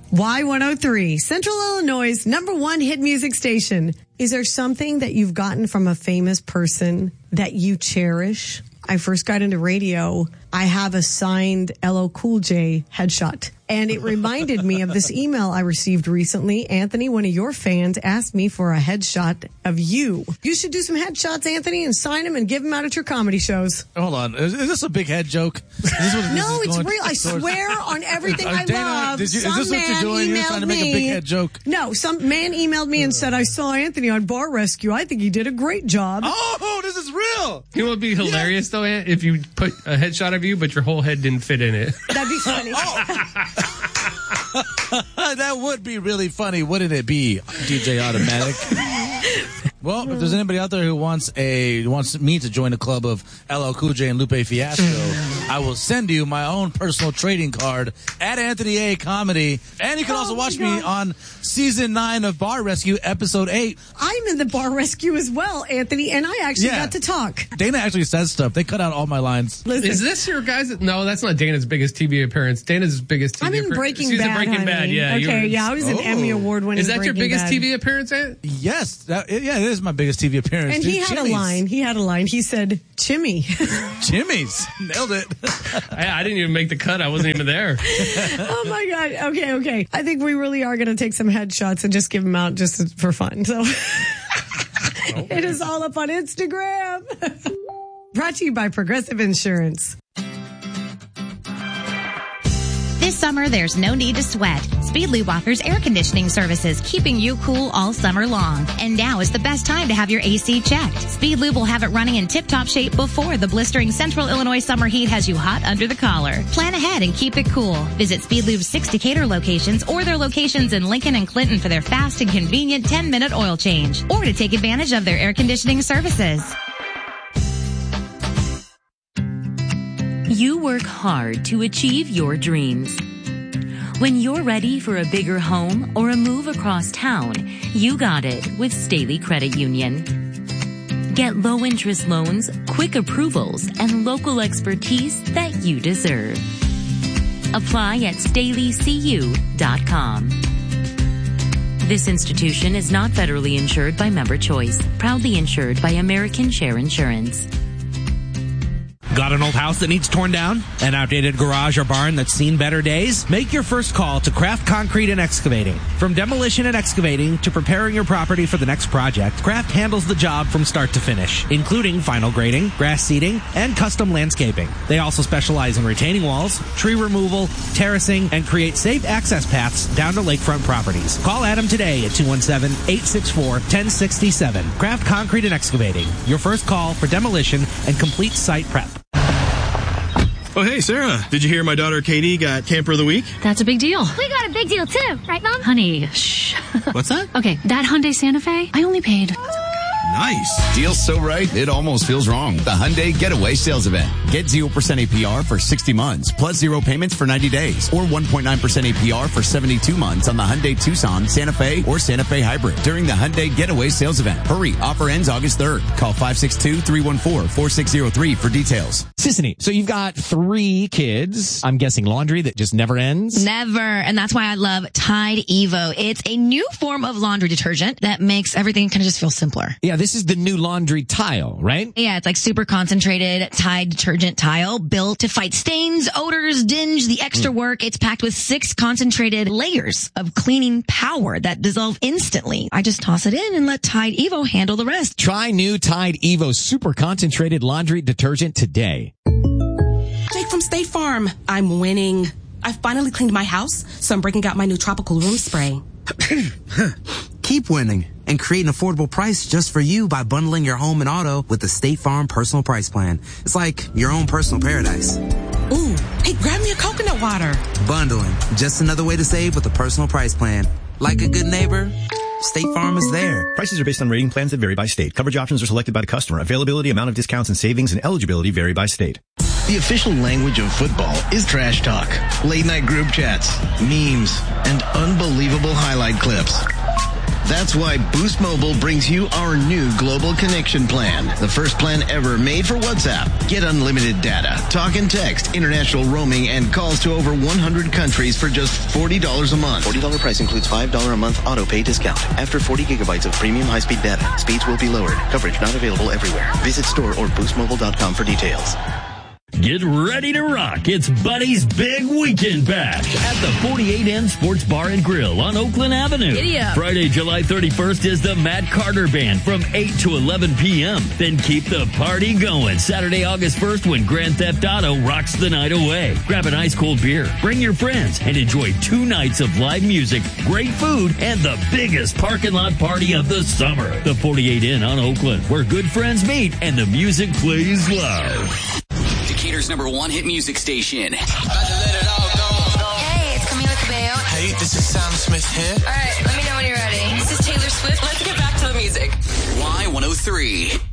Y103, Central Illinois' #1 hit music station. Is there something that you've gotten from a famous person that you cherish? I first got into radio. I have a signed LL Cool J headshot. And it reminded me of this email I received recently. Anthony, one of your fans, asked me for a headshot of you. You should do some headshots, Anthony, and sign them and give them out at your comedy shows. Hold on. Is this a big head joke? No, it's real. I swear on everything I love. Is this what you're doing? You're trying to make a big head joke? No, some man emailed me and said, I saw Anthony on Bar Rescue. I think he did a great job. Oh, this is real. You know what would be hilarious, though, Ant? If you put a headshot of you, but your whole head didn't fit in it. That'd be funny. That would be really funny, wouldn't it be, DJ Automatic? Well, if there's anybody out there who wants me to join a club of LL Cool J and Lupe Fiasco, I will send you my own personal trading card at Anthony A. Comedy. And you can also watch me on Season 9 of Bar Rescue, Episode 8. I'm in the Bar Rescue as well, Anthony, and I actually got to talk. Dana actually says stuff. They cut out all my lines. Listen. Is this your guys? No, that's not Dana's biggest TV appearance. Dana's biggest TV appearance. I'm in Breaking She's Bad, in Breaking Bad, yeah. Okay, yeah, I was an Emmy Award winning. Is that your biggest Bad. TV appearance, Ant? Yes. It is my biggest TV appearance. And he had a line. He said, Chimmy. Chimmy's. Nailed it. I didn't even make the cut. I wasn't even there. Oh, my God. Okay. I think we really are going to take some headshots and just give them out just for fun. So It is all up on Instagram. Brought to you by Progressive Insurance. This summer, there's no need to sweat. Speedlube offers air conditioning services, keeping you cool all summer long. And now is the best time to have your AC checked. Speedlube will have it running in tip-top shape before the blistering Central Illinois summer heat has you hot under the collar. Plan ahead and keep it cool. Visit Speedlube's 6 Decatur locations or their locations in Lincoln and Clinton for their fast and convenient 10-minute oil change, or to take advantage of their air conditioning services. You work hard to achieve your dreams. When you're ready for a bigger home or a move across town, you got it with Staley Credit Union. Get low-interest loans, quick approvals, and local expertise that you deserve. Apply at StaleyCU.com. This institution is not federally insured by Member Choice, proudly insured by American Share Insurance. Got an old house that needs torn down? An outdated garage or barn that's seen better days? Make your first call to Craft Concrete and Excavating. From demolition and excavating to preparing your property for the next project, Craft handles the job from start to finish, including final grading, grass seeding, and custom landscaping. They also specialize in retaining walls, tree removal, terracing, and create safe access paths down to lakefront properties. Call Adam today at 217-864-1067. Craft Concrete and Excavating. Your first call for demolition and complete site prep. Oh, hey, Sarah. Did you hear my daughter Katie got Camper of the Week? That's a big deal. We got a big deal, too. Right, Mom? Honey, shh. What's that? Okay, that Hyundai Santa Fe, I only paid... Nice. Deal so right, it almost feels wrong. The Hyundai Getaway Sales Event. Get 0% APR for 60 months, plus 0 payments for 90 days, or 1.9% APR for 72 months on the Hyundai Tucson, Santa Fe, or Santa Fe Hybrid during the Hyundai Getaway Sales Event. Hurry, offer ends August 3rd. Call 562-314-4603 for details. Sissany, so you've got 3 kids. I'm guessing laundry that just never ends? Never. And that's why I love Tide Evo. It's a new form of laundry detergent that makes everything kind of just feel simpler. Yeah, this is the new laundry tile, right? Yeah, it's like super concentrated Tide detergent tile built to fight stains, odors, dinge, the extra work. It's packed with 6 concentrated layers of cleaning power that dissolve instantly. I just toss it in and let Tide Evo handle the rest. Try new Tide Evo super concentrated laundry detergent today. Jake from State Farm. I'm winning. I finally cleaned my house, so I'm breaking out my new tropical room spray. Keep winning and create an affordable price just for you by bundling your home and auto with the State Farm Personal Price Plan. It's like your own personal paradise. Ooh, hey, grab me a coconut water. Bundling, just another way to save with a personal price plan. Like a good neighbor, State Farm is there. Prices are based on rating plans that vary by state. Coverage options are selected by the customer. Availability, amount of discounts and savings, and eligibility vary by state. The official language of football is trash talk, late night group chats, memes, and unbelievable highlight clips. That's why Boost Mobile brings you our new Global Connection plan. The first plan ever made for WhatsApp. Get unlimited data, talk and text, international roaming, and calls to over 100 countries for just $40 a month. $40 price includes $5 a month auto pay discount. After 40 gigabytes of premium high-speed data, speeds will be lowered. Coverage not available everywhere. Visit store or boostmobile.com for details. Get ready to rock. It's Buddy's Big Weekend Bash at the 48N Sports Bar and Grill on Oakland Avenue. Giddy up. Friday, July 31st is the Matt Carter Band from 8 to 11 p.m. Then keep the party going. Saturday, August 1st when Grand Theft Auto rocks the night away. Grab an ice-cold beer, bring your friends, and enjoy 2 nights of live music, great food, and the biggest parking lot party of the summer. The 48N on Oakland, where good friends meet and the music plays loud. Decatur's #1 hit music station. Hey, it's Camila Cabello. Hey, this is Sam Smith here. All right, let me know when you're ready. This is Taylor Swift. Let's get back to the music. Y103.